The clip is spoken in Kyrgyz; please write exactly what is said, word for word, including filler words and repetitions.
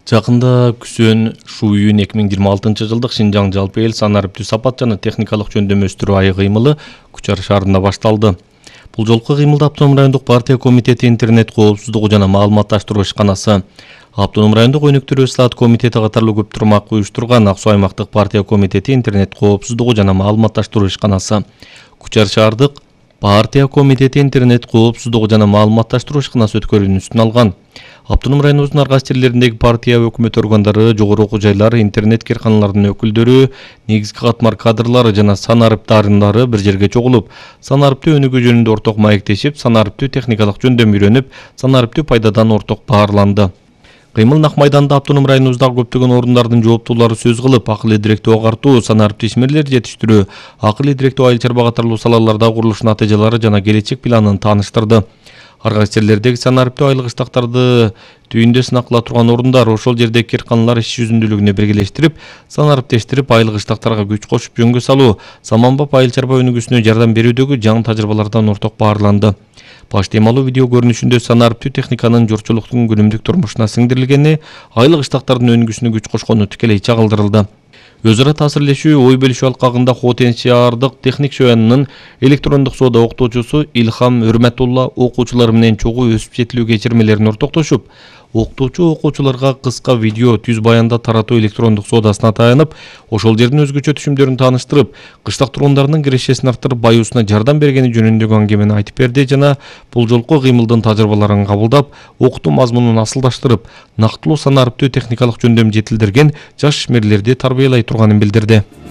Жакында Күсөн Шууйүн эки миң жыйырма алтынчы жылдык Шинжаң жалпы эл санариптүү сапат жана техникалык жөндөмө өстүрүү айы кыймылы Кучар шаарында башталды. Бул жолку кыймылды Автоном райондук партия комитети интернет коопсуздугу жана маалыматташтыруу ишканасы, Автоном райондук өнүктүрүү ислаат комитети катарлуу көп турмак уюштурган Ак Суу аймактык партия комитети интернет коопсуздугу жана маалыматташтыруу ишканасы, Кучар шаардык партия комитети интернет коопсуздугу жана маалыматташтыруу ишканасы өткөрүүнүн үстүн алган. Автоном районубуздун ар кайсы жерлериндеги партия өкмөт органдары, жогору окуу жайлар, интернет кирканалардын өкүлдөрү, негизги катмар кадрлары жана санарип дарындары бир жерге чогулуп, санариптүү өнүгүү жөнүндө орток маектешип, санариптүү техникалык жөндөм үйрөнүп, санариптүү пайдадан орток баарланды. Кыймыл Нак майданда Автоном районубуздагы көптөгөн орундардын жооптуулары сөз кылып, акыл идиректүү агартуу, санариптүү ишмерлер жетиштирүү, акыл идиректүү айыл чарба катарлуу салаларда курулуш натыйжалары жана келечек планын тааныштырды. Ар кайсы жерлердеги санариптүү айыл кыштактарды түйүндө сынак кыла турган орундар, ошол жердеги кирканалар иш жүзүндүүлүгүнө биргелештирип, санариптештирип, айыл кыштактарга күч кошуп жөнгө салуу, заманбап айыл чарба өнүгүүсүнө жардам берүүдөгү жаңы тажрыйбалардан орток баарланды. Баш темалуу видео көрүнүшүндө санариптүү техниканын журтчулуктун күнүмдүк турмушуна сиңдирилгени, айыл кыштактардын өнүгүүсүнө күч кошкону тикелей чагылдырылды. Өз ара таасирлешүү, ой бөлүшүү алкагында Хотен шаардык техник ШОНун электрондук соода окутуучусу Илхам Өрмөтулла окуучулар менен чогуу өсүп жетилүү кечирмелерин ортоктошуп, окутуучу окуучуларга кыска видео түз баянда таратуу электрондук соодасына таянып, ошол жердин өзгөчө түшүмдөрүн тааныштырып, кыштак тургундарынын кирешесин арттырып, баюусуна жардам бергени жөнүндөгү аңгемени айтып берди жана бул жолку кыймылдын тажрыйбаларын кабылдап, окутуу мазмунун асылдаштырып, нактылуу санариптүү техникалык жөндөм жетилдирген жаш ишмерлерди тарбиялай турганын билдирди.